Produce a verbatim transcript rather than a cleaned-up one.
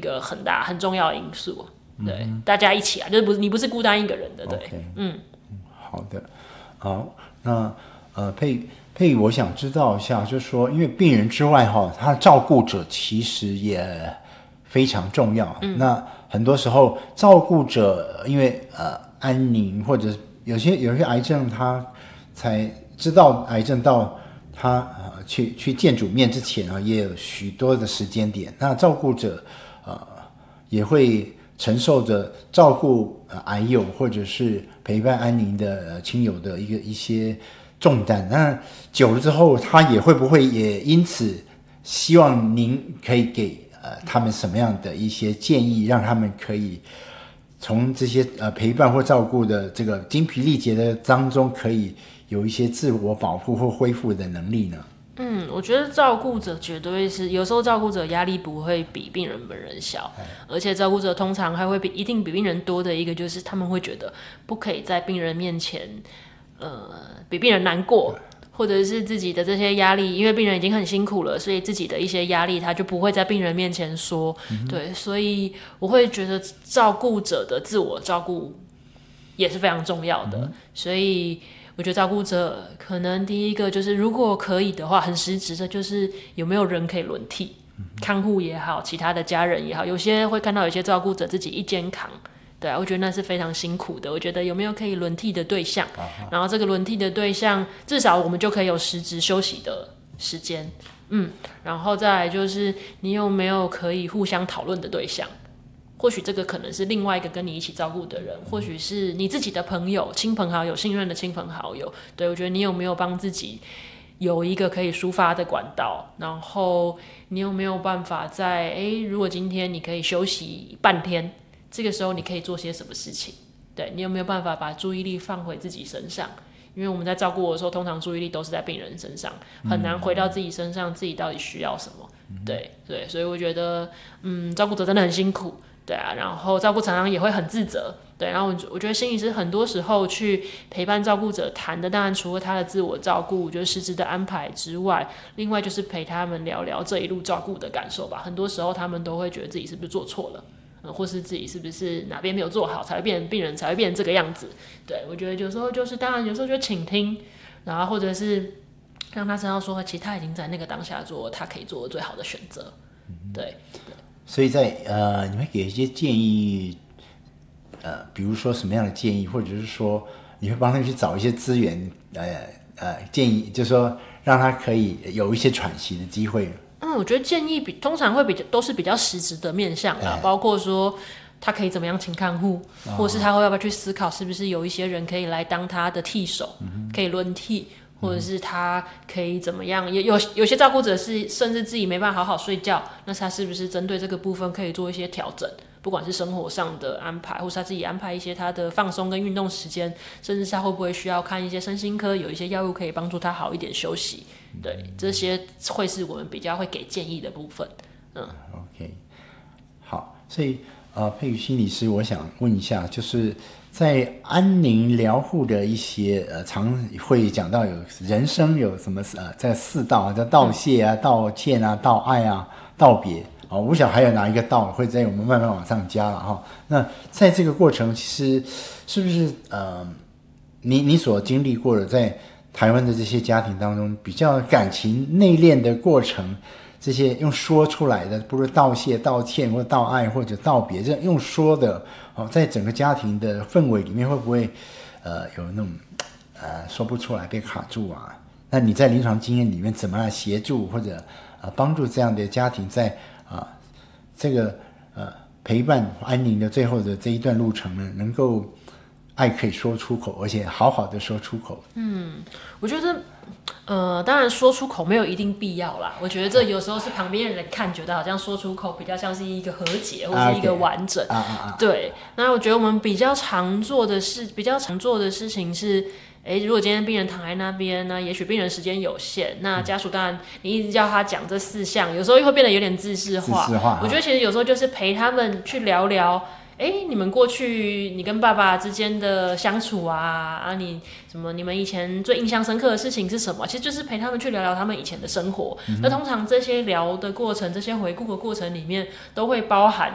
个很大很重要的因素。对，嗯、大家一起啊，就是不你不是孤单一个人的，对， okay, 嗯， 好的，好，那呃佩佩，我想知道一下，就是说，因为病人之外哈，他的照顾者其实也非常重要。嗯、那很多时候，照顾者因为呃安宁，或者有些有些癌症，他才知道癌症到他呃去去见主面之前啊，也有许多的时间点。那照顾者呃也会承受着照顾呃癌友或者是陪伴安宁的呃亲友的一个一些重担。那久了之后，他也会不会也因此希望您可以给呃他们什么样的一些建议，让他们可以从这些呃陪伴或照顾的这个精疲力竭的当中，可以有一些自我保护或恢复的能力呢？ 嗯，我觉得照顾者绝对是，有时候照顾者压力不会比病人本人小，而且照顾者通常还会比一定比病人多的一个就是他们会觉得不可以在病人面前，呃，比病人难过，或者是自己的这些压力，因为病人已经很辛苦了，所以自己的一些压力他就不会在病人面前说。嗯、对，所以我会觉得照顾者的自我照顾也是非常重要的，嗯、所以。我觉得照顾者可能第一个就是，如果可以的话，很实质的就是有没有人可以轮替，看护也好，其他的家人也好，有些会看到有些照顾者自己一肩扛，对啊，我觉得那是非常辛苦的。我觉得有没有可以轮替的对象，然后这个轮替的对象，至少我们就可以有实质休息的时间，嗯，然后再来就是你有没有可以互相讨论的对象。或许这个可能是另外一个跟你一起照顾的人，或许是你自己的朋友、亲朋好友、信任的亲朋好友。对，我觉得你有没有帮自己有一个可以抒发的管道，然后你有没有办法在诶，如果今天你可以休息半天，这个时候你可以做些什么事情？对，你有没有办法把注意力放回自己身上？因为我们在照顾我的时候，通常注意力都是在病人身上，很难回到自己身上，自己到底需要什么？对对，所以我觉得，嗯，照顾者真的很辛苦。对啊，然后照顾常常也会很自责，对，然后我觉得心理师很多时候去陪伴照顾者谈的，当然除了他的自我照顾，就是实质的安排之外，另外就是陪他们聊聊这一路照顾的感受吧。很多时候他们都会觉得自己是不是做错了，嗯，或是自己是不是哪边没有做好，才会变成病人才会变成这个样子。对，我觉得有时候就是，当然有时候就倾听，然后或者是让他知道说，其实他已经在那个当下做他可以做的最好的选择，对。 所以在呃，你会给一些建议，呃，比如说什么样的建议，或者是说你会帮他去找一些资源，呃呃，建议就是说让他可以有一些喘息的机会。 嗯，我觉得建议比通常会比较都是比较实质的面向啦，包括说他可以怎么样请看护，哦、或者是他会要不要去思考是不是有一些人可以来当他的替手，嗯、可以轮替。或者是他可以怎么样？也有有些照顾者是甚至自己没办法好好睡觉，那他是不是针对这个部分可以做一些调整？不管是生活上的安排，或是他自己安排一些他的放松跟运动时间，甚至他会不会需要看一些身心科，有一些药物可以帮助他好一点休息？对，这些会是我们比较会给建议的部分。嗯 ，OK， 好，所以呃，佩瑜心理师，我想问一下，就是在安宁疗护的一些呃，常会讲到有人生有什么呃，在四道叫道谢啊、道歉啊、道爱啊、道别啊、哦，我想还有哪一个道会在我们慢慢往上加了哈、哦。那在这个过程，其实是不是呃，你你所经历过的在台湾的这些家庭当中，比较感情内敛的过程？这些用说出来的，不是道谢、道歉或道爱或者道别，这用说的，哦，在整个家庭的氛围里面，会不会呃有那种呃说不出来被卡住啊？那你在临床经验里面怎么来协助或者呃帮助这样的家庭在啊、呃、这个呃陪伴安宁的最后的这一段路程呢，能够爱可以说出口，而且好好的说出口？ 嗯，我觉得。呃，当然说出口没有一定必要啦。我觉得这有时候是旁边人看，觉得好像说出口比较像是一个和解，或是一个完整。 啊啊啊、 对，那我觉得我们比较常做的事，比较常做的事情是，哎，如果今天病人躺在那边呢，也许病人时间有限，那家属当然你一直叫他讲这四项，有时候会变得有点自视化。 自视化。 我觉得其实有时候就是陪他们去聊聊。哎，你们过去你跟爸爸之间的相处啊，啊，你什么？你们以前最印象深刻的事情是什么？其实就是陪他们去聊聊他们以前的生活。嗯、那通常这些聊的过程，这些回顾的过程里面，都会包含